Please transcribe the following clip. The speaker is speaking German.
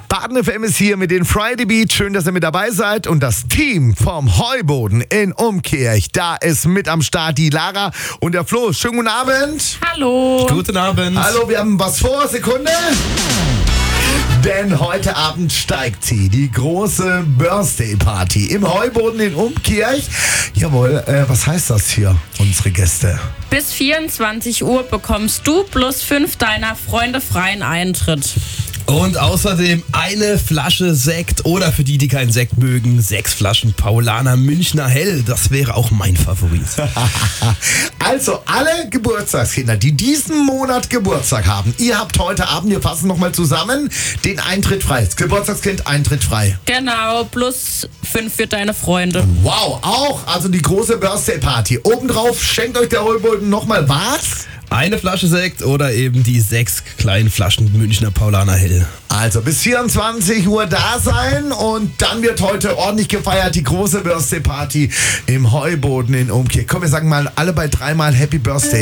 Baden FM ist hier mit den Friday Beat. Schön, dass ihr mit dabei seid. Und das Team vom Heuboden in Umkirch, da ist mit am Start die Lara und der Flo. Schönen guten Abend. Hallo. Guten Abend. Hallo, wir haben was vor. Sekunde. Denn heute Abend steigt sie, die große Birthday-Party im Heuboden in Umkirch. Jawohl, was heißt das hier, unsere Gäste? Bis 24 Uhr bekommst du plus 5 deiner Freunde freien Eintritt. Und außerdem eine Flasche Sekt oder für die keinen Sekt mögen, 6 Flaschen Paulaner Münchner Hell. Das wäre auch mein Favorit. Also alle Geburtstagskinder, die diesen Monat Geburtstag haben, ihr habt heute Abend, wir fassen nochmal zusammen, den Eintritt frei. Das Geburtstagskind, Eintritt frei. Genau, plus 5 für deine Freunde. Wow, auch also die große Birthday-Party. Obendrauf schenkt euch der Heuboden nochmal was? Eine Flasche Sekt oder eben die 6 kleinen Flaschen Münchner Paulaner Hell. Also bis 24 Uhr da sein und dann wird heute ordentlich gefeiert, die große Birthday-Party im Heuboden in Umkirch. Komm, wir sagen mal alle bei 3-mal Happy Birthday.